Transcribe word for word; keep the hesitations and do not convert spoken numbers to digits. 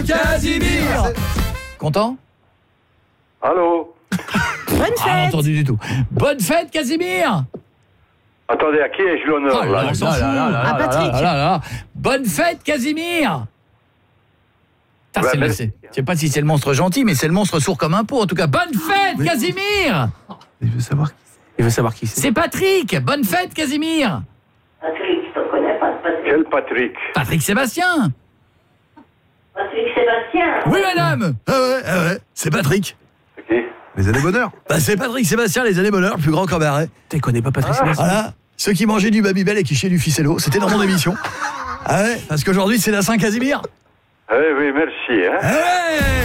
Casimir. Content? Allô? Bonne fête. Pas entendu du tout. Bonne fête, Casimir. Attendez, à qui ai-je l'honneur, Oh là là? on s'en fout. À Patrick. Ah là là. Bonne fête, Casimir. Putain, Ouais, c'est le- merci. c'est- je sais pas si c'est le monstre gentil, mais c'est le monstre sourd comme un pot. En tout cas, bonne fête, Casimir. Il veut savoir qui c'est. Il veut savoir qui c'est. C'est Patrick. Bonne fête, Casimir. Patrick, je te connais pas, Patrick. Quel Patrick? Patrick Sébastien. Patrick Sébastien. Oui, madame. Ah ouais, ah ouais. C'est Patrick. C'est qui? Les années bonheur. Bah, c'est Patrick Sébastien, les années bonheur, le plus grand cabaret. Tu connais pas Patrick Sébastien? Voilà. Ceux qui mangeaient du Babybel et qui chiaient du ficello. C'était dans mon émission. Ah ouais, parce qu'aujourd'hui, c'est la Saint-Casimir. Eh oui, merci, hein? Ah ouais.